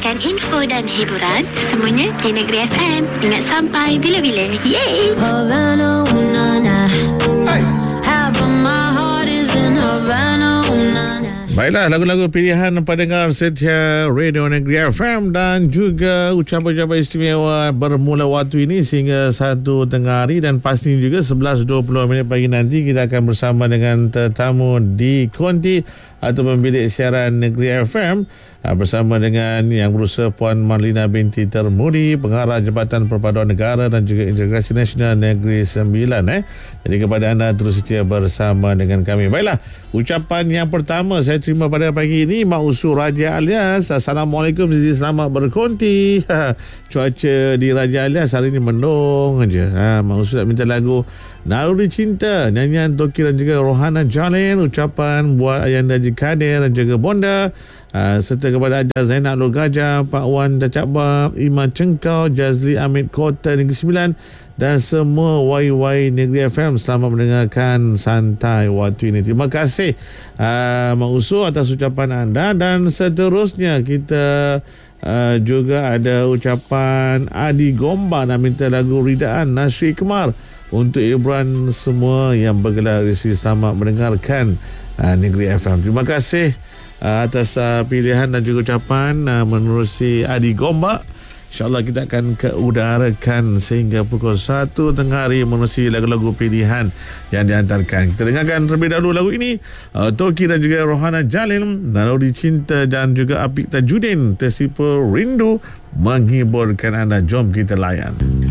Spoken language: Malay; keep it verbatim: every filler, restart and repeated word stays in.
mendapatkan info dan hiburan semuanya di Negeri F M. Ingat sampai bila-bila. Yeay! Havana, ooh, na, na. Hai. Half of my heart is in Havana, ooh, na, na. Baiklah, lagu-lagu pilihan pendengar setia Radio Negeri F M dan juga ucapan-ucapan istimewa bermula waktu ini sehingga satu tengah hari, dan pasti juga sebelas dua puluh minit pagi nanti kita akan bersama dengan tetamu di Konti ataupun bilik siaran Negeri F M bersama dengan yang berusaha Puan Marlina binti Termudi, Pengarah Jabatan Perpaduan Negara dan juga Integrasi Nasional Negeri Sembilan. Eh. Jadi kepada anda terus setia bersama dengan kami. Baiklah, ucapan yang pertama saya terima pada pagi ini Mak Usu Raja Alias. Assalamualaikum, selamat berkonti. Cuaca di Raja Alias hari ini mendung aja. Ha, Mak Usu nak minta lagu Naluri Cinta, nyanyian Toki dan juga Rohana Jalin. Ucapan buat Ayanda Jikadir dan juga Bonda. Uh, serta kepada Ajar Zainal Nur Gajah, Pak Wan Dacakba, Iman Cengkau, Jazli Amit Kota Negeri Sembilan dan semua Y Y Negeri F M. Selamat mendengarkan santai waktu ini. Terima kasih uh, Mak Usu atas ucapan anda. Dan seterusnya kita uh, juga ada ucapan Adi Gomba nak minta lagu Ridaan Nasri Kemar untuk hiburan semua yang bergelar isi. Selamat mendengarkan uh, Negeri F M. Terima kasih uh, atas uh, pilihan dan juga ucapan uh, menerusi Adi Gomba. InsyaAllah kita akan keudarakan sehingga pukul satu tengah hari menerusi lagu-lagu pilihan yang dihantarkan. Kita dengarkan terlebih dahulu lagu ini, uh, Toki dan juga Rohana Jalin, Naluri Cinta dan juga Apik Tajudin, Tersipu Rindu, menghiburkan anda. Jom kita layan.